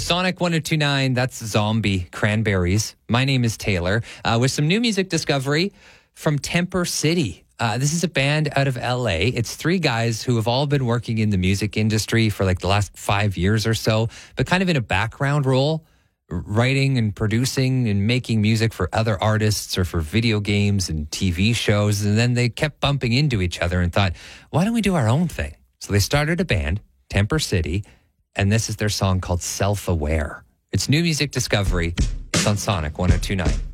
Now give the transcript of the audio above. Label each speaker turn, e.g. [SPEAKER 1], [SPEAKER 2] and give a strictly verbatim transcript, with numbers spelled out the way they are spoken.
[SPEAKER 1] Sonic one oh two point nine, that's Zombie Cranberries. My name is Taylor, uh, with some new music discovery from Temper City. Uh, this is a band out of L A. It's three guys who have all been working in the music industry for like the last five years or so, but kind of in a background role, writing and producing and making music for other artists or for video games and T V shows. And then they kept bumping into each other and thought, why don't we do our own thing? So they started a band, Temper City, and this is their song called Self-Aware. It's new music discovery. It's on Sonic one oh two point nine.